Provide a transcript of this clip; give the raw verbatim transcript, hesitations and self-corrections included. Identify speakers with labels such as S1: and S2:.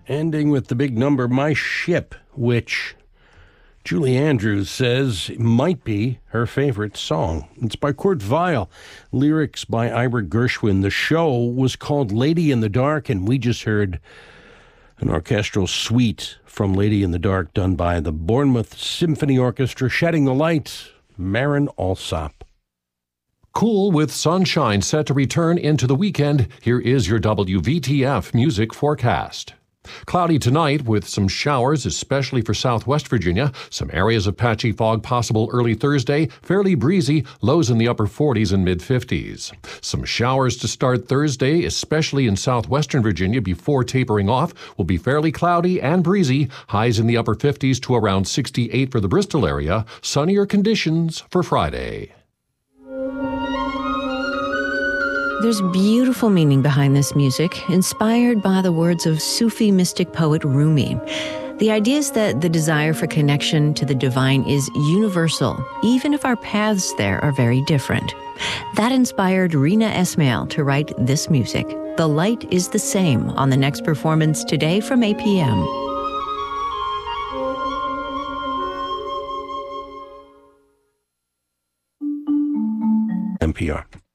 S1: ending with the big number, My Ship, which Julie Andrews says might be her favorite song. It's by Kurt Weill, lyrics by Ira Gershwin. The show was called Lady in the Dark, and we just heard an orchestral suite from Lady in the Dark done by the Bournemouth Symphony Orchestra, shedding the light, Marin Alsop.
S2: Cool with sunshine set to return into the weekend. Here is your W V T F music forecast. Cloudy tonight with some showers, especially for southwest Virginia. Some areas of patchy fog possible early Thursday. Fairly breezy, lows in the upper forties and mid-fifties. Some showers to start Thursday, especially in southwestern Virginia before tapering off. Will be fairly cloudy and breezy. Highs in the upper fifties to around sixty-eight for the Bristol area. Sunnier conditions for Friday.
S3: There's beautiful meaning behind this music, inspired by the words of Sufi mystic poet Rumi. The idea is that the desire for connection to the divine is universal, even if our paths there are very different. That inspired Rina Esmail to write this music. The Light is the Same on the next performance today from eight p.m.
S1: N P R.